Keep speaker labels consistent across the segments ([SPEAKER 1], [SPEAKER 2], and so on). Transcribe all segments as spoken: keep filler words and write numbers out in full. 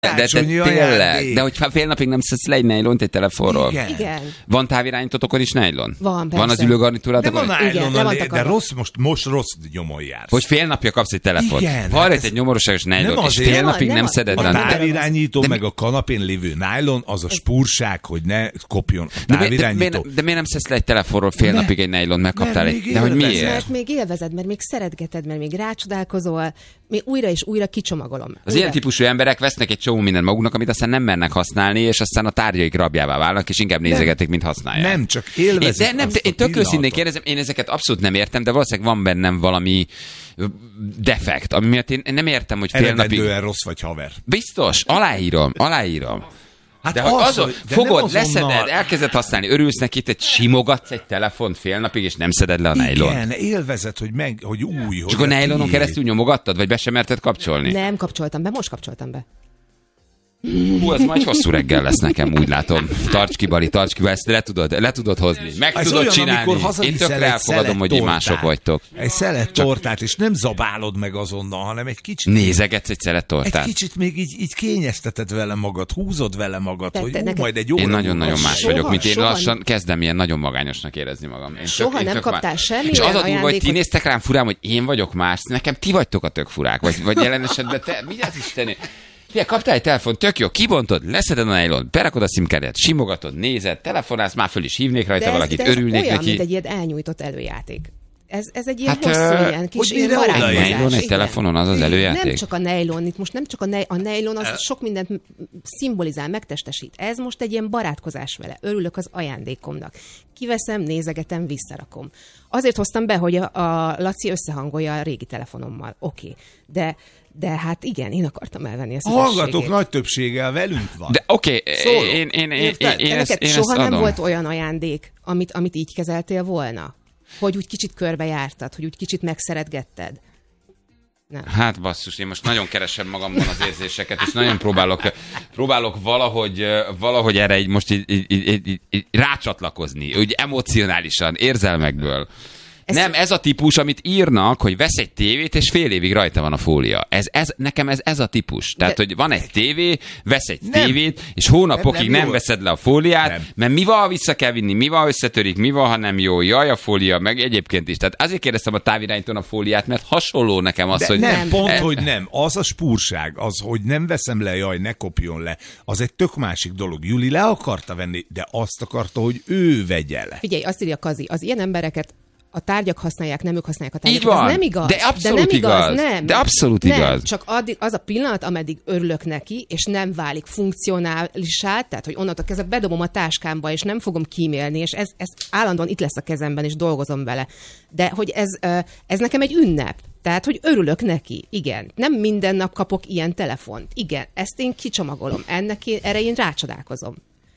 [SPEAKER 1] De, de tényleg, de hogyha fél napig nem szedsz le egy nejlont egy telefonról.
[SPEAKER 2] Igen. Igen.
[SPEAKER 1] Van távirányítótokon is nejlon?
[SPEAKER 2] Van, persze.
[SPEAKER 1] Van az ülőgarnitúrátokon?
[SPEAKER 3] De van nejlon, de rossz, most, most rossz nyomon jársz.
[SPEAKER 1] Hogy fél napja kapsz egy telefont.
[SPEAKER 3] Igen,
[SPEAKER 1] van
[SPEAKER 3] hát
[SPEAKER 1] egy, egy nyomorúságos nejlon, és fél
[SPEAKER 2] nem
[SPEAKER 1] napig
[SPEAKER 2] nem
[SPEAKER 1] nem
[SPEAKER 2] az,
[SPEAKER 1] szeded
[SPEAKER 3] a
[SPEAKER 1] le.
[SPEAKER 3] A távirányító, meg a kanapén lévő nejlon, az a spúrság, hogy ne kopjon a távirányító.
[SPEAKER 1] De, de, de, de miért nem szedsz le egy telefonról fél napig egy nejlont, megkaptál egy... De hogy miért?
[SPEAKER 2] Mert még élvezed, mert még szeretgeted, mert még rácsodálkozol, még újra és újra kicsomagolom.
[SPEAKER 1] Az ilyen típusú emberek vesznek egy csomó mindent maguknak, amit aztán nem mernek használni, és aztán a tárgyaik rabjává válnak, és inkább nézegetik, mint használják.
[SPEAKER 3] Nem, csak élvezik.
[SPEAKER 1] Én, de nem, én tök őszintén kérdezem, én ezeket abszolút nem értem, de valószínűleg van bennem valami defekt, ami miatt én nem értem, hogy fél napig...
[SPEAKER 3] Eredendően rossz vagy haver.
[SPEAKER 1] Biztos, aláírom, aláírom.
[SPEAKER 3] Hát
[SPEAKER 1] de
[SPEAKER 3] az,
[SPEAKER 1] azon,
[SPEAKER 3] de
[SPEAKER 1] fogod, leszeded, elkezded használni, örülsz neki, te simogatsz egy telefont fél napig, és nem szeded le a nejlont.
[SPEAKER 3] Igen, élvezed, hogy, meg, hogy új.
[SPEAKER 1] Csak a nejlonon keresztül nyomogattad, vagy be sem merted kapcsolni?
[SPEAKER 2] Nem kapcsoltam be, most kapcsoltam be.
[SPEAKER 1] Hú, az majd hosszú reggel lesz nekem, úgy látom. Tarts ki, Bali, tarts ki, ezt le tudod, le tudod hozni. Meg
[SPEAKER 3] ez
[SPEAKER 1] tudod
[SPEAKER 3] olyan,
[SPEAKER 1] csinálni. Én tökre elfogadom, hogy így mások vagytok.
[SPEAKER 3] Egy szelet tortát, és nem zabálod meg azonnal, hanem egy kicsit...
[SPEAKER 1] Nézegetsz egy szelet tortát.
[SPEAKER 3] Egy kicsit még így, így kényezteted vele magad, húzod vele magad,
[SPEAKER 2] Te,
[SPEAKER 3] hogy
[SPEAKER 2] te
[SPEAKER 3] ú,
[SPEAKER 2] neked...
[SPEAKER 3] majd egy óra...
[SPEAKER 1] Én nagyon-nagyon más
[SPEAKER 2] soha,
[SPEAKER 1] vagyok, mint én
[SPEAKER 2] soha
[SPEAKER 1] lassan kezdem ilyen nagyon magányosnak érezni magam. Én
[SPEAKER 2] soha
[SPEAKER 1] tök,
[SPEAKER 2] nem
[SPEAKER 1] tök
[SPEAKER 2] kaptál semmi
[SPEAKER 1] És az a durva, hogy ti
[SPEAKER 2] ajándékot...
[SPEAKER 1] néztek rám furán, hogy én vagyok más, nekem ti vagytok a tök furák, vagy, vagy jelen esetben te, mi az Isteni? Fia, kaptál egy telefon, tök jó, kibontod, leszeded a nejlont, berakod a szimkártyát, simogatod, nézed, telefonálsz, már föl is hívnék rajta
[SPEAKER 2] de ez,
[SPEAKER 1] valakit,
[SPEAKER 2] de ez
[SPEAKER 1] örülnék
[SPEAKER 2] olyan,
[SPEAKER 1] neki.
[SPEAKER 2] mint egy ilyen elnyújtott előjáték. Ez, ez egy ilyen
[SPEAKER 1] Hát,
[SPEAKER 2] hosszú,
[SPEAKER 1] uh,
[SPEAKER 2] ilyen kis
[SPEAKER 3] hogy
[SPEAKER 2] ilyen
[SPEAKER 3] mire oda
[SPEAKER 2] barátkozás.
[SPEAKER 1] Nejlon egy
[SPEAKER 2] Igen.
[SPEAKER 1] telefonon, az az előjáték?
[SPEAKER 2] Nem csak a nejlon, itt most nem csak a, nej, a nejlon, az sok mindent szimbolizál, megtestesít. Ez most egy ilyen barátkozás vele. Örülök az ajándékomnak. Kiveszem, nézegetem, visszarakom. Azért hoztam be, hogy a, a Laci összehangolja a régi telefonommal. Oké, okay. de De hát igen, én akartam elvenni a szívességét.
[SPEAKER 3] A hallgatók nagy többséggel velünk van.
[SPEAKER 1] De oké, okay, én, én, én, én, én, ezt, én
[SPEAKER 2] soha
[SPEAKER 1] ezt
[SPEAKER 2] nem
[SPEAKER 1] adom.
[SPEAKER 2] volt olyan ajándék, amit, amit így kezeltél volna? Hogy úgy kicsit körbejártad, hogy úgy kicsit megszeretgetted? Nem.
[SPEAKER 1] Hát basszus, én most nagyon keresem magamban az érzéseket, és nagyon próbálok, próbálok valahogy, valahogy erre így most így, így, így, így, így rácsatlakozni, úgy emocionálisan, érzelmekből. Ez nem, ez a típus, amit írnak, hogy vesz egy tévét, és fél évig rajta van a fólia. Ez, ez, nekem ez, ez a típus. Tehát, de... hogy van egy tévé, vesz egy nem. tévét, és hónapokig nem, nem, nem veszed le a fóliát, nem. mert mi van, vissza kell vinni, mi van, összetörik, mi van, ha nem jó, jaj, a fólia, meg egyébként is. Tehát azért kérdeztem a távirányítón a fóliát, mert hasonló nekem az,
[SPEAKER 3] de
[SPEAKER 1] hogy...
[SPEAKER 3] Nem,
[SPEAKER 1] nem.
[SPEAKER 3] pont, e... hogy nem. Az a spúrság, az, hogy nem veszem le, jaj, ne kopjon le, az egy tök másik dolog. Juli le akarta venni, de azt akarta, hogy ő vegye le.
[SPEAKER 2] Figyelj, azt írja Kazi, az ilyen embereket a tárgyak használják, nem ők használják a tárgyakat.
[SPEAKER 1] Így van,
[SPEAKER 2] ez nem igaz.
[SPEAKER 1] de abszolút
[SPEAKER 2] de nem igaz.
[SPEAKER 1] igaz.
[SPEAKER 2] Nem.
[SPEAKER 1] De abszolút
[SPEAKER 2] nem.
[SPEAKER 1] igaz.
[SPEAKER 2] Csak addig, az a pillanat, ameddig örülök neki, és nem válik funkcionálisá, tehát, hogy onnantól kezdve bedobom a táskámba, és nem fogom kímélni, és ez, ez állandóan itt lesz a kezemben, és dolgozom vele. De hogy ez, ez nekem egy ünnep. Tehát, hogy örülök neki. Igen. Nem minden nap kapok ilyen telefont. Igen. Ezt én kicsomagolom. Ennek én, erre én rácsodálkozom.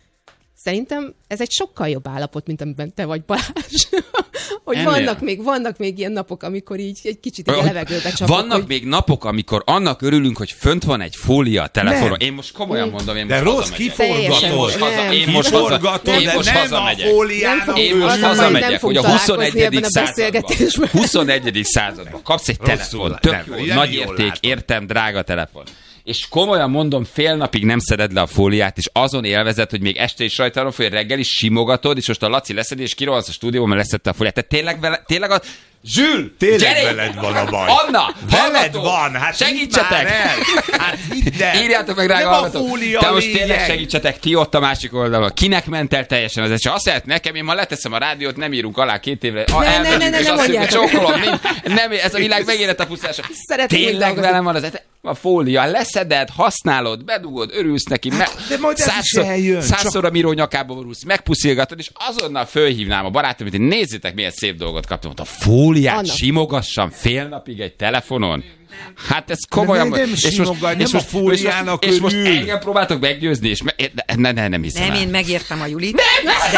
[SPEAKER 2] Szerintem ez egy sokkal jobb állapot, mint amiben te vagy, Balázs. Hogy vannak még, vannak még ilyen napok, amikor így egy kicsit így a levegőbe csapok.
[SPEAKER 1] Vannak hogy... még napok, amikor annak örülünk, hogy fönt van egy fólia a telefonon. Én most komolyan mondom, én
[SPEAKER 3] de
[SPEAKER 1] most
[SPEAKER 3] rossz, kiforgatod.
[SPEAKER 1] Én most hazamegyek. Én most hazamegyek. Én most hazamegyek, hogy a huszonegyedik században, huszonegyedik században kapsz egy telefon, tök jó, nagy érték, értem, drága telefon. És komolyan mondom, fél napig nem szeded le a fóliát, és azon élvezed, hogy még este is rajta van, hogy reggel is simogatod, és most a Laci leszed, és kirohansz a stúdióban, mert leszedte a fóliát. Tehát tényleg, vele, tényleg az... Zsül!
[SPEAKER 3] Tényleg
[SPEAKER 1] gyere!
[SPEAKER 3] veled van a baj.
[SPEAKER 1] Anna!
[SPEAKER 3] Veled van! Hát
[SPEAKER 1] segítsetek!
[SPEAKER 3] Hát hidd.
[SPEAKER 1] Írjátok meg, drága hallgatók! Te most tényleg segítsetek, ti ott a másik oldalon. Kinek ment el teljesen az eset? Azt lehet nekem, én ma leteszem a rádiót, nem írunk alá két évre.
[SPEAKER 2] Ne, ne, ne, ne, ne mondjátok.
[SPEAKER 1] Nem, ez a világ megérett a pusztása. Tényleg velem van az eset. A fólia, leszeded, használod, bedugod, örülsz neki,
[SPEAKER 3] hát, me- százszor,
[SPEAKER 1] százszor a miró nyakába borulsz, megpuszilgatod, és azonnal fölhívnám a barátomit, hogy nézzétek, milyen szép dolgot kaptam. A fóliát Anna. Simogassam fél napig egy telefonon. Hát ez komolyan...
[SPEAKER 3] Nem, nem és simogatj, nem a fóliának
[SPEAKER 1] és most, és most engem próbáltok meggyőzni, és me, ne, ne, nem hiszem
[SPEAKER 4] Nem,
[SPEAKER 1] el.
[SPEAKER 4] én megértem a Julit.
[SPEAKER 1] Nem,
[SPEAKER 4] de,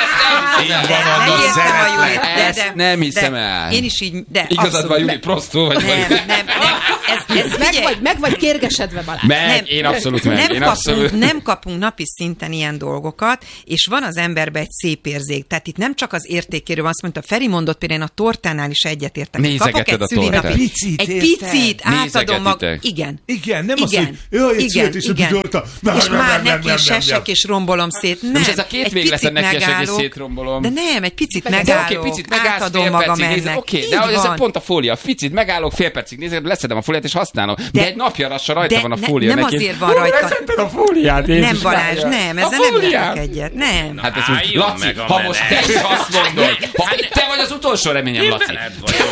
[SPEAKER 1] nem,
[SPEAKER 4] de, megértem a Julit. De,
[SPEAKER 1] de, nem hiszem el.
[SPEAKER 4] Én is így, de
[SPEAKER 1] igazad van, Juli, prostó vagy.
[SPEAKER 4] Nem, nem, nem. Ez, ez
[SPEAKER 2] meg, vagy, meg vagy kérgesedve, Balázs.
[SPEAKER 1] Meg, nem, én abszolút meg.
[SPEAKER 4] Nem,
[SPEAKER 1] én
[SPEAKER 4] kapunk,
[SPEAKER 1] abszolút.
[SPEAKER 4] nem kapunk napi szinten ilyen dolgokat, és van az emberben egy szép érzék. Tehát itt nem csak az értékéről van, azt mondta, Feri mondott, például én a tortánál is egyetértek.
[SPEAKER 1] Nézegeted a tortát.
[SPEAKER 4] Egy picit, egy picit picit, átadom mag...
[SPEAKER 1] Nézegetitek.
[SPEAKER 4] Igen.
[SPEAKER 3] Igen, nem
[SPEAKER 4] igen.
[SPEAKER 3] az, hogy jaj, egy
[SPEAKER 4] igen,
[SPEAKER 3] szület, és a
[SPEAKER 4] igen.
[SPEAKER 3] bidorta.
[SPEAKER 4] És már neki is esek, és rombolom szét. Nem,
[SPEAKER 1] most ez a két
[SPEAKER 4] egy
[SPEAKER 1] végletre
[SPEAKER 4] picit
[SPEAKER 1] neki esek, és
[SPEAKER 4] megállok.
[SPEAKER 1] szétrombolom.
[SPEAKER 4] De nem, egy picit
[SPEAKER 1] De
[SPEAKER 4] megállok,
[SPEAKER 1] oké, picit megállsz,
[SPEAKER 4] átadom
[SPEAKER 1] fél
[SPEAKER 4] magam
[SPEAKER 1] percig nézed,
[SPEAKER 4] ennek.
[SPEAKER 1] oké,
[SPEAKER 4] Így
[SPEAKER 1] de ez
[SPEAKER 4] van.
[SPEAKER 1] pont a fólia. Picit megállok, fél percig nézed, leszedem a fóliát, és használom. De,
[SPEAKER 4] De-
[SPEAKER 1] egy napja lassa rajta
[SPEAKER 4] de
[SPEAKER 1] van a
[SPEAKER 4] ne-
[SPEAKER 1] fólia
[SPEAKER 4] nem
[SPEAKER 1] neki.
[SPEAKER 4] azért van rajta.
[SPEAKER 1] Leszedted a fóliát,
[SPEAKER 4] Nem,
[SPEAKER 1] Jézus
[SPEAKER 4] Balázs,
[SPEAKER 1] Mária.
[SPEAKER 4] nem,
[SPEAKER 1] A
[SPEAKER 4] ezzel nem
[SPEAKER 1] fóliát.
[SPEAKER 4] értek egyet. Nem.
[SPEAKER 1] Hát ez úgy,
[SPEAKER 5] Álljon
[SPEAKER 1] Laci,
[SPEAKER 5] meg a
[SPEAKER 1] ha most te
[SPEAKER 5] menet.
[SPEAKER 1] is azt mondod, ha te vagy az utolsó reményem, Laci.
[SPEAKER 5] Veled vagyok.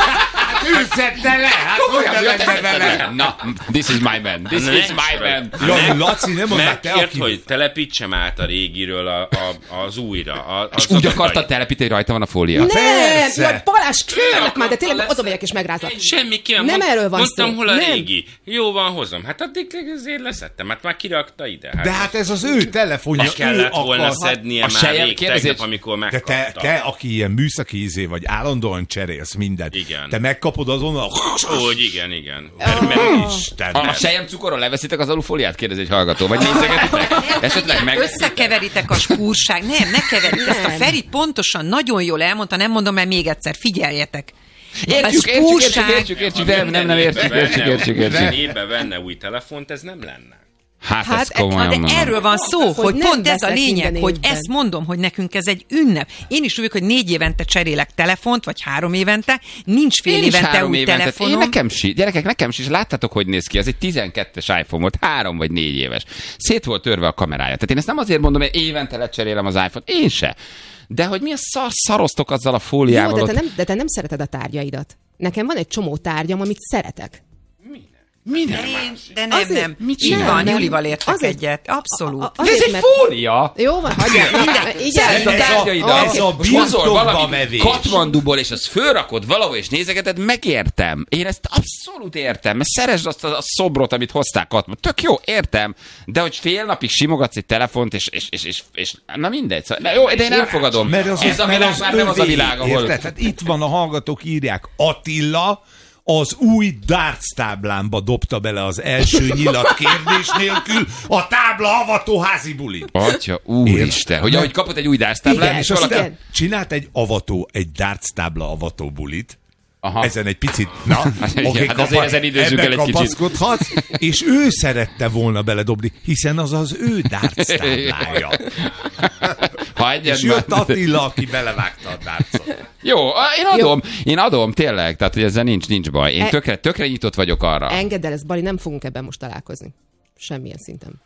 [SPEAKER 3] Ő szedte le, hát hogy
[SPEAKER 1] Komolyan,
[SPEAKER 3] ne
[SPEAKER 1] ja, te
[SPEAKER 3] lenne
[SPEAKER 1] szedted
[SPEAKER 3] vele?
[SPEAKER 1] le. Na, this is my man. This is my man.
[SPEAKER 3] Jani, Laci, nem mondd már te,
[SPEAKER 5] Megkért,
[SPEAKER 3] aki...
[SPEAKER 5] hogy telepítsem át a régiről a, a, az újra. A,
[SPEAKER 1] És
[SPEAKER 5] az
[SPEAKER 1] úgy
[SPEAKER 5] a
[SPEAKER 1] akartad
[SPEAKER 5] bitai.
[SPEAKER 1] telepíteni, rajta van a fólia.
[SPEAKER 2] Nem,
[SPEAKER 3] Persze.
[SPEAKER 2] jaj, Balázs, kérlek már, de
[SPEAKER 5] Akkor
[SPEAKER 2] tényleg
[SPEAKER 5] lesz-
[SPEAKER 2] oda megyek és megrázlak.
[SPEAKER 5] Semmi ki,
[SPEAKER 2] Nem
[SPEAKER 5] mond-
[SPEAKER 2] erről van
[SPEAKER 5] mondtam,
[SPEAKER 2] szó.
[SPEAKER 5] hol a
[SPEAKER 2] Nem.
[SPEAKER 5] régi. Jó van, hozom. Hát addig azért leszettem, hát már kirakta ide. Hát
[SPEAKER 3] De hát ez az ő telefonja,
[SPEAKER 5] most kellett
[SPEAKER 3] ő
[SPEAKER 5] volna
[SPEAKER 3] akar...
[SPEAKER 5] szednie
[SPEAKER 1] A
[SPEAKER 5] már
[SPEAKER 1] sejem-
[SPEAKER 5] rég
[SPEAKER 1] kérdezi,
[SPEAKER 5] tegnap, amikor
[SPEAKER 3] De
[SPEAKER 5] megkapta.
[SPEAKER 3] te, te, aki ilyen műszaki izé vagy, állandóan cserélsz mindent.
[SPEAKER 5] Igen.
[SPEAKER 3] Te megkapod azonnal...
[SPEAKER 5] Úgy, igen, igen.
[SPEAKER 3] Mert, mert Isten,
[SPEAKER 1] A, a sejem cukorról leveszitek az alufóliát? Kérdezi egy hallgató. Vagy nézegetitek? Esetleg meg...
[SPEAKER 4] Összekeveritek a spúrság. Nem, ne keverjük. Ezt a Feri pontosan nagyon jól elmondta, nem mondom el még egyszer. Figyeljetek.
[SPEAKER 1] Értjük,
[SPEAKER 4] A
[SPEAKER 1] értjük, értjük,
[SPEAKER 4] spúrság-
[SPEAKER 1] értjük, értjük, nem, nem, nem, értjük, értjük, értjük, értjük.
[SPEAKER 5] Éve venne új telefont, ez nem lenne.
[SPEAKER 1] Hát,
[SPEAKER 2] Hát,
[SPEAKER 1] ez komolyan
[SPEAKER 4] Na, de
[SPEAKER 1] mondom.
[SPEAKER 4] erről van szó, hogy,
[SPEAKER 2] Hogy nem
[SPEAKER 4] pont ez a
[SPEAKER 2] veszek
[SPEAKER 4] lényeg,
[SPEAKER 2] minden
[SPEAKER 4] hogy
[SPEAKER 2] évben.
[SPEAKER 4] ezt mondom, hogy nekünk ez egy ünnep. Én is úgy, hogy négy évente cserélek telefont, vagy három évente, nincs fél
[SPEAKER 1] Én is
[SPEAKER 4] évente
[SPEAKER 1] három
[SPEAKER 4] új
[SPEAKER 1] évente. Én
[SPEAKER 4] telefonom.
[SPEAKER 1] nekem si, gyerekek, nekem is, láttátok, hogy néz ki, az egy tizenkettes iPhone volt, három vagy négy éves. Szét volt törve a kamerája. Tehát én ezt nem azért mondom, hogy évente lecserélem az iPhone-t, én se. De hogy milyen szar, szaroztok azzal a fóliával.
[SPEAKER 2] Jó, de te,
[SPEAKER 1] ott.
[SPEAKER 2] nem, de te nem szereted a tárgyaidat. Nekem van egy csomó tárgyam, amit szeretek.
[SPEAKER 1] Minden.
[SPEAKER 4] De, én, de nem,
[SPEAKER 2] Azért-
[SPEAKER 4] nem.
[SPEAKER 1] mit
[SPEAKER 4] Így
[SPEAKER 1] csinál?
[SPEAKER 4] van,
[SPEAKER 2] Nem.
[SPEAKER 4] Julival értek
[SPEAKER 2] Azért-
[SPEAKER 4] egyet. Abszolút.
[SPEAKER 2] A- a-
[SPEAKER 1] De ez
[SPEAKER 2] azért,
[SPEAKER 1] egy
[SPEAKER 2] mert-
[SPEAKER 1] fólia!
[SPEAKER 2] Jó van, hagyjál. Minden, így
[SPEAKER 1] Szeresd a
[SPEAKER 3] Ez a-
[SPEAKER 1] tárgyaidat.
[SPEAKER 3] ez a
[SPEAKER 1] Most hozol
[SPEAKER 3] birtokba
[SPEAKER 1] valami
[SPEAKER 3] vevés.
[SPEAKER 1] Katmanduból, és azt fölrakod valahol, és nézegeted, megértem. Én ezt abszolút értem, mert szeresd azt a, a szobrot, amit hozták Katmand. Tök jó, értem. De hogy fél napig simogatsz egy telefont, és, és, és, és, és na mindegy. Szóval, na jó, de én elfogadom.
[SPEAKER 3] Mert az,
[SPEAKER 1] Ez a
[SPEAKER 3] mert
[SPEAKER 1] világ
[SPEAKER 3] az
[SPEAKER 1] már nem az a
[SPEAKER 3] övé,
[SPEAKER 1] világ, ahol...
[SPEAKER 3] Érted? Hát itt van, a hallgatók írják, Attila az új darts táblámba dobta bele az első nyilat kérdés nélkül a tábla avató házi bulit.
[SPEAKER 1] Atya, úristen, hogy ahogy kapott egy új dársztáblát,
[SPEAKER 2] Igen,
[SPEAKER 1] és
[SPEAKER 3] És
[SPEAKER 1] valaki...
[SPEAKER 3] aztán csinált egy avató, egy darts tábla avató bulit.
[SPEAKER 1] Aha.
[SPEAKER 3] Ezen egy picit, na,
[SPEAKER 1] Igen,
[SPEAKER 3] oké,
[SPEAKER 1] hát azért ezen időzzük el egy kicsit.
[SPEAKER 3] kapaszkodhatsz, és ő szerette volna beledobni, hiszen az az ő darts táblája.
[SPEAKER 1] Hagyjad
[SPEAKER 3] És
[SPEAKER 1] már.
[SPEAKER 3] jött Attila, aki belevágta a dartsot.
[SPEAKER 1] Jó, én adom, én adom, tényleg, tehát hogy ezzel nincs, nincs baj. Én
[SPEAKER 2] E-
[SPEAKER 1] tökre, tökre nyitott vagyok arra.
[SPEAKER 2] Engedd el ezt, Bali, nem fogunk ebben most találkozni. Semmilyen szinten.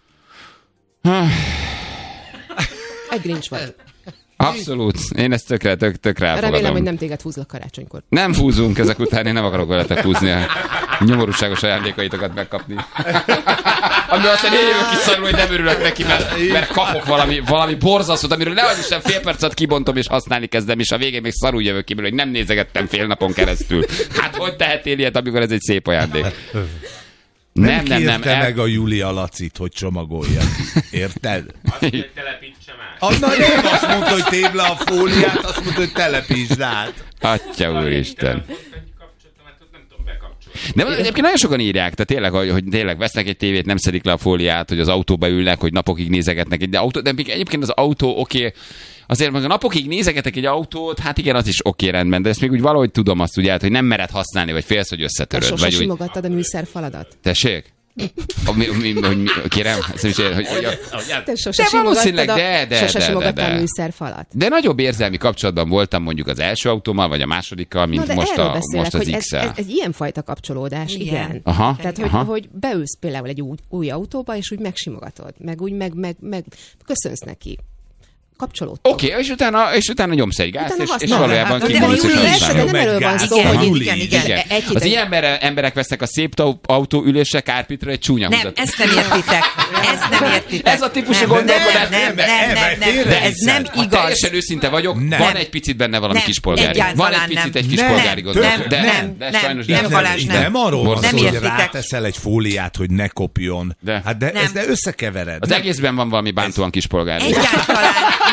[SPEAKER 2] Egy grincs vagy.
[SPEAKER 1] Abszolút. Én ezt tökre, tök, tökre elfogadom.
[SPEAKER 2] Remélem, hogy nem téged húzlak karácsonykor.
[SPEAKER 1] Nem húzunk ezek után, én nem akarok veletek húzni a nyomorúságos ajándékaitokat megkapni. Ami aztán én jövök ki szarul, hogy nem örülök neki, mert, mert kapok valami, valami borzasztót, amiről nehogy Isten fél percet kibontom és használni kezdem, és a végén még szarul jövök ki, hogy nem nézegettem fél napon keresztül. Hát hogy tehetél ilyet, amikor ez egy szép ajándék?
[SPEAKER 3] Nem,
[SPEAKER 1] Nem, nem, nem.
[SPEAKER 3] kérte
[SPEAKER 1] el-
[SPEAKER 3] meg a Julia Lacit, hogy csomagolja. Érted?
[SPEAKER 5] Azt, hogy telepítsem át.
[SPEAKER 3] Az na, nem azt mondta, hogy tébb le a fóliát, azt mondta, hogy telepítsd át.
[SPEAKER 1] Atya úristen.
[SPEAKER 5] Kapcsoltam, hát ott nem tudom bekapcsolni.
[SPEAKER 1] De mondom, egyébként nagyon sokan írják, tehát tényleg, hogy, hogy tényleg vesznek egy tévét, nem szedik le a fóliát, hogy az autóba ülnek, hogy napokig nézegetnek egy de autó, de még egyébként az autó oké, okay, azért meg a napokig nézegetek egy autót, hát igen, az is oké, okay, rendben, de ezt még úgy valahogy tudom azt ugye, hogy nem mered használni, vagy félsz, hogy
[SPEAKER 2] Te
[SPEAKER 1] összetöröd.
[SPEAKER 2] sose
[SPEAKER 1] Vagy úgy,
[SPEAKER 2] simogattad a műszerfaladat?
[SPEAKER 1] tessék? A, mi, mi, hogy, mi, kérem, ezt is, hogy, hogy a,
[SPEAKER 2] Te sose
[SPEAKER 1] De
[SPEAKER 2] simogattad
[SPEAKER 1] valószínűleg,
[SPEAKER 2] a,
[SPEAKER 1] de, de,
[SPEAKER 2] sose
[SPEAKER 1] de,
[SPEAKER 2] simogattad
[SPEAKER 1] de, de.
[SPEAKER 2] a műszerfalat?
[SPEAKER 1] de nagyobb érzelmi kapcsolatban voltam mondjuk az első autómmal, vagy a másodikkal, mint
[SPEAKER 2] Na, de
[SPEAKER 1] most,
[SPEAKER 2] erről
[SPEAKER 1] a,
[SPEAKER 2] beszélek,
[SPEAKER 1] most az
[SPEAKER 2] hogy ez,
[SPEAKER 1] X-el.
[SPEAKER 2] ez, egy ilyenfajta kapcsolódás, igen.
[SPEAKER 4] Igen.
[SPEAKER 1] Aha,
[SPEAKER 2] Tehát, hogy,
[SPEAKER 1] aha.
[SPEAKER 2] hogy beülsz például egy új, új autóba, és úgy megsimogatod, meg úgy meg, meg, meg köszönsz neki. Kapcsolódtok.
[SPEAKER 1] Oké, okay, és utána, és utána nyomsz egy gázt,
[SPEAKER 2] Utána
[SPEAKER 1] és, és
[SPEAKER 2] használod.
[SPEAKER 1] valójában
[SPEAKER 2] Hát, de
[SPEAKER 1] kimondsz,
[SPEAKER 2] Júli,
[SPEAKER 1] hogy
[SPEAKER 2] persze,
[SPEAKER 1] használod.
[SPEAKER 2] de nem erről van szó,
[SPEAKER 4] Igen,
[SPEAKER 2] hogy
[SPEAKER 4] igen,
[SPEAKER 2] igen,
[SPEAKER 4] igen.
[SPEAKER 2] igen. Egy
[SPEAKER 1] Az
[SPEAKER 2] hideg-
[SPEAKER 1] ilyen ember, emberek vesznek a szép tau- autóülésre kárpitra egy csúnya
[SPEAKER 4] Nem,
[SPEAKER 1] húzat.
[SPEAKER 4] ezt nem értitek. Ezt nem értitek.
[SPEAKER 1] Ez a típusú
[SPEAKER 4] nem,
[SPEAKER 1] gondolkodás.
[SPEAKER 4] Nem, nem,
[SPEAKER 3] Nem,
[SPEAKER 4] nem,
[SPEAKER 3] nem,
[SPEAKER 4] nem, nem,
[SPEAKER 3] nem,
[SPEAKER 4] ez nem
[SPEAKER 1] Ha
[SPEAKER 4] igaz.
[SPEAKER 1] teljesen őszinte vagyok,
[SPEAKER 3] Nem.
[SPEAKER 1] van egy picit benne valami
[SPEAKER 4] Nem,
[SPEAKER 1] kispolgári.
[SPEAKER 4] egyáltalán
[SPEAKER 1] Van egy picit
[SPEAKER 4] nem.
[SPEAKER 1] egy kispolgári
[SPEAKER 3] Nem,
[SPEAKER 1] gondolat.
[SPEAKER 3] nem,
[SPEAKER 1] De,
[SPEAKER 3] nem,
[SPEAKER 1] de
[SPEAKER 4] nem,
[SPEAKER 1] sajnos
[SPEAKER 4] nem,
[SPEAKER 1] de-
[SPEAKER 4] Balázs, nem.
[SPEAKER 3] Nem arról van
[SPEAKER 1] Nem
[SPEAKER 3] szó, hogy
[SPEAKER 4] értitek.
[SPEAKER 3] ráteszel egy fóliát, hogy ne kopjon.
[SPEAKER 1] De.
[SPEAKER 3] Hát de,
[SPEAKER 4] Nem.
[SPEAKER 3] ezt de összekevered.
[SPEAKER 1] Az egészben van valami bántóan kispolgári.
[SPEAKER 4] Egyáltalán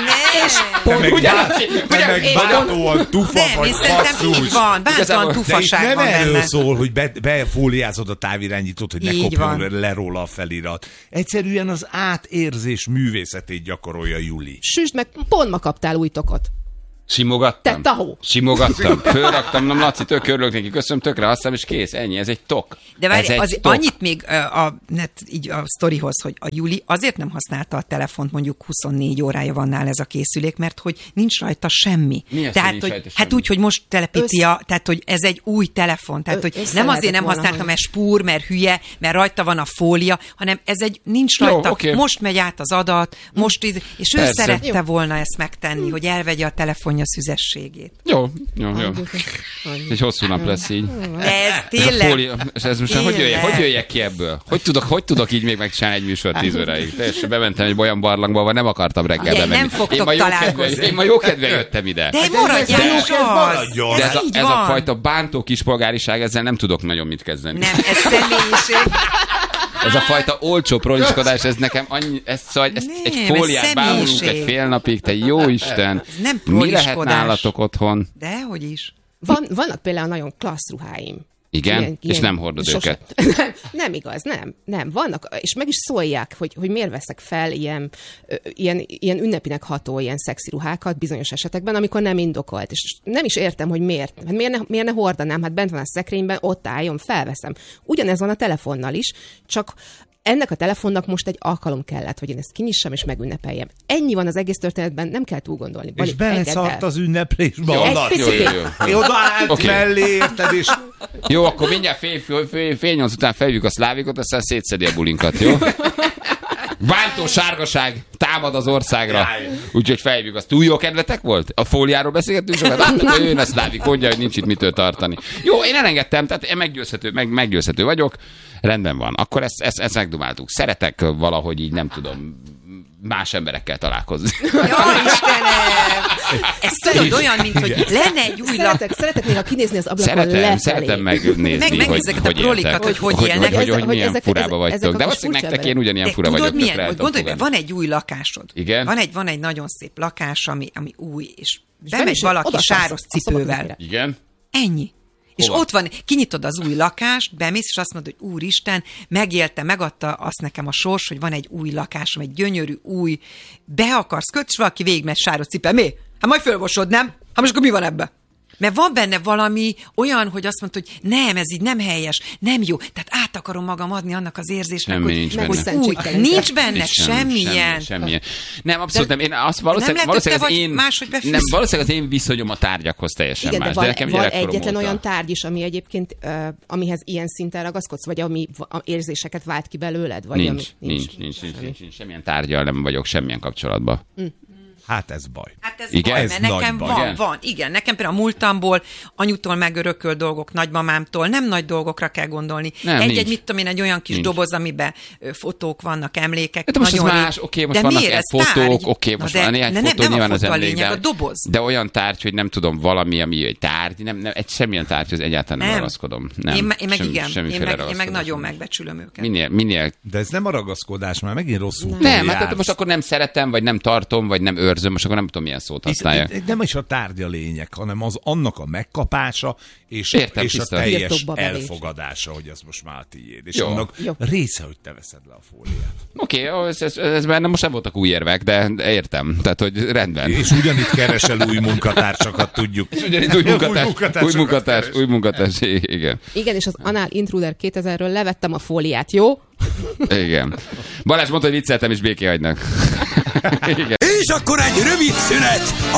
[SPEAKER 4] nem.
[SPEAKER 3] Te meg,
[SPEAKER 1] Ugye,
[SPEAKER 3] bá-
[SPEAKER 1] Laci?
[SPEAKER 3] te
[SPEAKER 1] Ugye?
[SPEAKER 3] meg
[SPEAKER 1] Én-
[SPEAKER 3] bántóan tufa
[SPEAKER 4] Nem,
[SPEAKER 3] vagy
[SPEAKER 4] én szerintem így
[SPEAKER 3] basszus.
[SPEAKER 4] van. Bántóan
[SPEAKER 1] Igazából-
[SPEAKER 3] De itt
[SPEAKER 4] tufaság
[SPEAKER 3] nem
[SPEAKER 4] van
[SPEAKER 3] erről
[SPEAKER 4] benne.
[SPEAKER 3] szól, hogy be, befóliázod a távirányítót, hogy ne
[SPEAKER 4] Így
[SPEAKER 3] kopjon
[SPEAKER 4] van.
[SPEAKER 3] le róla a felirat. Egyszerűen az átérzés művészetét gyakorolja Juli.
[SPEAKER 2] Süsd meg, pont ma kaptál új tokot.
[SPEAKER 1] Simogattam.
[SPEAKER 2] Te tahó.
[SPEAKER 1] Simogattam. Fölraktam, nem Laci, tök örülök neki, köszönöm, tökre használom, és kész, ennyi, ez egy tok.
[SPEAKER 4] De várj,
[SPEAKER 1] Ez egy
[SPEAKER 4] az,
[SPEAKER 1] tok.
[SPEAKER 4] annyit még a, a, net, így a sztorihoz, hogy a Juli azért nem használta a telefont, mondjuk huszonnégy órája van nála ez a készülék, mert hogy nincs rajta semmi.
[SPEAKER 1] Mi az,
[SPEAKER 4] tehát,
[SPEAKER 1] hogy nincs
[SPEAKER 4] hogy,
[SPEAKER 1] rajta
[SPEAKER 4] hát
[SPEAKER 1] semmi?
[SPEAKER 4] úgy, hogy most telepíti
[SPEAKER 2] Össz-
[SPEAKER 4] a, tehát hogy ez egy új telefon, tehát
[SPEAKER 2] Ö-
[SPEAKER 4] hogy
[SPEAKER 2] össze
[SPEAKER 4] nem azért
[SPEAKER 2] lehetett
[SPEAKER 4] nem
[SPEAKER 2] volna,
[SPEAKER 4] használtam,
[SPEAKER 2] hogy-
[SPEAKER 4] mert spúr, mert hülye, mert rajta van a fólia, hanem ez egy, nincs
[SPEAKER 1] Jó,
[SPEAKER 4] rajta,
[SPEAKER 1] oké.
[SPEAKER 4] most megy át az adat, most, íz- és ő
[SPEAKER 1] Persze.
[SPEAKER 4] szerette
[SPEAKER 2] Jó.
[SPEAKER 4] volna ezt megtenni, hogy elvegye a telefonja szüzességét.
[SPEAKER 1] Jó, jó, jó.
[SPEAKER 2] Adjuk.
[SPEAKER 1] Egy hosszú nap lesz így.
[SPEAKER 4] Ez
[SPEAKER 1] Ez a
[SPEAKER 4] tényleg...
[SPEAKER 1] fólia, és ez most hogy jöjjek,
[SPEAKER 4] Tényleg.
[SPEAKER 1] hogy jöjjek ki ebből? Hogy tudok, hogy tudok így még megcsinálni egy műsor tíz óráig? Teljesen bementem egy olyan barlangba, ahol nem akartam reggel
[SPEAKER 4] Ugye,
[SPEAKER 1] bemenni.
[SPEAKER 4] nem fogtok
[SPEAKER 1] én ma jó
[SPEAKER 4] találkozni.
[SPEAKER 1] kedve, én ma jó kedve jöttem ide.
[SPEAKER 4] De maradjál
[SPEAKER 3] ez-
[SPEAKER 4] is
[SPEAKER 3] ez
[SPEAKER 4] az!
[SPEAKER 3] maradjon.
[SPEAKER 1] De ez, a,
[SPEAKER 4] így
[SPEAKER 1] ez a
[SPEAKER 4] van.
[SPEAKER 1] fajta bántó kispolgáriság, ezzel nem tudok nagyon mit kezdeni.
[SPEAKER 4] Nem, ez személyiség.
[SPEAKER 1] Ez a fajta olcsó proliskodás, ez nekem annyi, ez, szóval ezt
[SPEAKER 4] Nem,
[SPEAKER 1] egy
[SPEAKER 4] ez
[SPEAKER 1] fóliát bámulunk
[SPEAKER 4] személyiség.
[SPEAKER 1] egy fél napig, te jó Isten.
[SPEAKER 4] Ez nem
[SPEAKER 1] Mi lehet
[SPEAKER 4] proliskodás.
[SPEAKER 1] nálatok otthon?
[SPEAKER 4] Dehogy is.
[SPEAKER 2] Van, vannak például nagyon klassz ruháim.
[SPEAKER 1] Igen? És nem hordod
[SPEAKER 2] sose-
[SPEAKER 1] őket?
[SPEAKER 2] nem, nem igaz, nem. Nem, vannak, és meg is szólják, hogy, hogy miért veszek fel ilyen, ö, ilyen, ilyen ünnepinek ható, ilyen szexi ruhákat bizonyos esetekben, amikor nem indokolt. És nem is értem, hogy miért. Hát miért, ne, miért ne hordanám? Hát bent van a szekrényben, ott álljon, felveszem. Ugyanez van a telefonnal is, csak ennek a telefonnak most egy alkalom kellett, hogy én ezt kinyissam és megünnepeljem. Ennyi van az egész történetben, nem kell túl gondolni.
[SPEAKER 3] És
[SPEAKER 2] Bali, engedd
[SPEAKER 3] beleszart
[SPEAKER 2] el.
[SPEAKER 3] az ünneplésbe.
[SPEAKER 1] Jó,
[SPEAKER 3] a
[SPEAKER 2] Egy
[SPEAKER 3] Laci.
[SPEAKER 1] jó,
[SPEAKER 2] picit.
[SPEAKER 1] jó, jó.
[SPEAKER 3] Én oda állt
[SPEAKER 1] Oké.
[SPEAKER 3] mellé, érted, és
[SPEAKER 1] Jó, akkor mindjárt fél, fél, fél, fél nyolc után felhívjuk a szlávikot, aztán szétszedi a bulinkat, jó? Bántó sárgaság támad az országra. Úgyhogy felhívjuk azt. Túl jó kedvetek volt? A fóliáról beszélgettünk sokat? Látod, hogy jön a szlávik, mondja, hogy nincs itt mitől tartani. Jó, én elengedtem, tehát én meggyőzhető, meg, meggyőzhető vagyok. Rendben van. Akkor ezt, ezt, ezt megdumáltuk. Szeretek valahogy így, nem tudom, más emberekkel találkozni.
[SPEAKER 4] Ja, Istenem! Ez tudod olyan, mint hogy lenne egy új lap.
[SPEAKER 2] Szeretek, szeretek néha kinézni az ablakon
[SPEAKER 1] Szeretem,
[SPEAKER 2] lefelé.
[SPEAKER 1] szeretem megnézni,
[SPEAKER 4] Meg- meg
[SPEAKER 1] hogy,
[SPEAKER 4] ezeket a
[SPEAKER 1] hogy
[SPEAKER 4] prolikat,
[SPEAKER 1] éltek.
[SPEAKER 4] hogy hogy
[SPEAKER 1] hogy,
[SPEAKER 4] élnek.
[SPEAKER 1] hogy, hogy,
[SPEAKER 2] Ezek-
[SPEAKER 1] hogy
[SPEAKER 2] hogy
[SPEAKER 1] milyen
[SPEAKER 2] ezek-
[SPEAKER 1] furába
[SPEAKER 2] ezek-
[SPEAKER 1] vagytok.
[SPEAKER 2] ezek a
[SPEAKER 1] De
[SPEAKER 2] kis
[SPEAKER 1] valószínűleg nektek én
[SPEAKER 2] furcsa
[SPEAKER 1] ugyanilyen
[SPEAKER 4] De
[SPEAKER 1] fura
[SPEAKER 4] tudod
[SPEAKER 1] vagyok.
[SPEAKER 4] milyen?
[SPEAKER 1] tökre el
[SPEAKER 4] Hogy gondolj,
[SPEAKER 1] tudok
[SPEAKER 4] be,
[SPEAKER 1] fogadni.
[SPEAKER 4] van egy új lakásod.
[SPEAKER 1] Igen.
[SPEAKER 4] Van egy, van egy nagyon szép lakás, ami, ami új, és
[SPEAKER 2] És
[SPEAKER 4] bemegy
[SPEAKER 2] bemész,
[SPEAKER 4] valaki
[SPEAKER 2] oda
[SPEAKER 4] sáros
[SPEAKER 2] szállsz a
[SPEAKER 4] cipővel.
[SPEAKER 2] szobaközepére.
[SPEAKER 1] Igen?
[SPEAKER 4] Ennyi. És
[SPEAKER 1] Hova?
[SPEAKER 4] ott van, kinyitod az új lakást, bemész, és azt mondod, hogy úristen, megélte, megadta azt nekem a sors, hogy van egy új lakásom, egy gyönyörű, új, be akarsz kötni, és valaki végigmegy sáros cipel. Mi? Hát majd fölmosod, nem? Hát most akkor mi van ebbe? Mert van benne valami olyan, hogy azt mondod, hogy nem, ez így nem helyes, nem jó. Tehát át akarom magam adni annak az érzésnek,
[SPEAKER 1] Semmi
[SPEAKER 4] hogy,
[SPEAKER 1] nincs
[SPEAKER 4] hogy
[SPEAKER 1] benne.
[SPEAKER 4] új,
[SPEAKER 2] Szentségtelen.
[SPEAKER 4] nincs benne
[SPEAKER 1] Nincs
[SPEAKER 4] semmilyen.
[SPEAKER 1] Semmi, semmilyen. Nem, abszolút
[SPEAKER 4] De-
[SPEAKER 1] nem. Én azt valószínűleg,
[SPEAKER 4] nem lehet,
[SPEAKER 1] valószínűleg
[SPEAKER 4] hogy
[SPEAKER 1] az
[SPEAKER 4] te
[SPEAKER 1] én,
[SPEAKER 4] vagy máshogy befűz.
[SPEAKER 1] nem, valószínűleg az én viszonyom a tárgyakhoz teljesen
[SPEAKER 2] Igen,
[SPEAKER 1] más.
[SPEAKER 2] de van,
[SPEAKER 1] nekem
[SPEAKER 2] van
[SPEAKER 1] gyerekkorom
[SPEAKER 2] egyetlen
[SPEAKER 1] óta.
[SPEAKER 2] olyan tárgy is, ami egyébként, uh, amihez ilyen szinten ragaszkodsz, vagy ami a érzéseket vált ki belőled? Vagy
[SPEAKER 1] Nincs,
[SPEAKER 2] ami,
[SPEAKER 1] nincs, nincs, nincs,
[SPEAKER 2] semmi.
[SPEAKER 1] nincs, nincs, semmilyen tárgyal nem vagyok semmilyen kapcsolatban.
[SPEAKER 3] hát ez baj.
[SPEAKER 4] Hát ez
[SPEAKER 1] Igen?
[SPEAKER 4] baj,
[SPEAKER 3] Ez
[SPEAKER 4] mert
[SPEAKER 3] nagy
[SPEAKER 4] nekem
[SPEAKER 3] baj.
[SPEAKER 4] van,
[SPEAKER 1] Igen?
[SPEAKER 4] van, igen. Nekem például a múltamból, anyutól megörökölt dolgok, nagymamámtól, nem nagy dolgokra kell gondolni.
[SPEAKER 1] Nem,
[SPEAKER 4] Egy-egy,
[SPEAKER 1] nincs.
[SPEAKER 4] mit tudom én, egy olyan kis
[SPEAKER 1] Nincs.
[SPEAKER 4] doboz, amiben ö, fotók vannak, emlékek.
[SPEAKER 1] Hát most ez
[SPEAKER 4] nagyon
[SPEAKER 1] más,
[SPEAKER 4] rég-
[SPEAKER 1] oké, most
[SPEAKER 4] de
[SPEAKER 1] vannak
[SPEAKER 4] miért?
[SPEAKER 1] e
[SPEAKER 4] Ez
[SPEAKER 1] fotók,
[SPEAKER 4] tárgy.
[SPEAKER 1] oké,
[SPEAKER 4] Na
[SPEAKER 1] most
[SPEAKER 4] de-
[SPEAKER 1] van néhány
[SPEAKER 4] de
[SPEAKER 1] fotó,
[SPEAKER 4] nem, nem
[SPEAKER 1] nyilván
[SPEAKER 4] a
[SPEAKER 1] az
[SPEAKER 4] fotó a
[SPEAKER 1] emlék,
[SPEAKER 4] lényeg,
[SPEAKER 1] de,
[SPEAKER 4] a doboz.
[SPEAKER 1] de olyan tárgy, hogy nem tudom, valami, ami egy tárgy, nem, nem, egy semmilyen tárgyhoz egyáltalán nem,
[SPEAKER 4] Nem.
[SPEAKER 1] ragaszkodom. Nem,
[SPEAKER 4] Én, me- én meg
[SPEAKER 1] sem-
[SPEAKER 4] igen, én
[SPEAKER 1] semmiféle
[SPEAKER 4] meg, én meg
[SPEAKER 1] ragaszkodás
[SPEAKER 4] nagyon
[SPEAKER 1] nincs.
[SPEAKER 4] megbecsülöm őket.
[SPEAKER 1] Minél, minél
[SPEAKER 3] De ez nem a ragaszkodás, már megint rosszul
[SPEAKER 1] nem, hát tehát most akkor nem szeretem, vagy nem tartom, vagy nem őrzöm, most akkor nem tudom, milyen szót használják.
[SPEAKER 3] Itt, itt nem is a tárgy a lényeg, hanem az annak a megkapása, és,
[SPEAKER 1] Értem,
[SPEAKER 3] és a
[SPEAKER 1] tiszta.
[SPEAKER 3] teljes
[SPEAKER 2] Birtokba belés.
[SPEAKER 3] elfogadása, hogy ez most már tiéd. És
[SPEAKER 1] Jó.
[SPEAKER 3] annak
[SPEAKER 2] Jó.
[SPEAKER 3] része, hogy te veszed le a fóliát.
[SPEAKER 1] Oké, okay, ez, ez, ez már nem, most nem voltak új érvek, de de értem. Tehát, hogy rendben.
[SPEAKER 3] És ugyanitt keresel új munkatársakat, tudjuk.
[SPEAKER 1] Ugyanitt új munkatárs, új
[SPEAKER 3] munkatársakat
[SPEAKER 1] munkatárs,
[SPEAKER 3] keres.
[SPEAKER 1] új munkatárs, igen.
[SPEAKER 2] Igen, és az Anal Intruder kétezerről levettem a fóliát, jó?
[SPEAKER 1] Igen. Balázs mondta, hogy vicceltem, és béké hagynak. Igen.
[SPEAKER 6] És akkor egy rövid szünet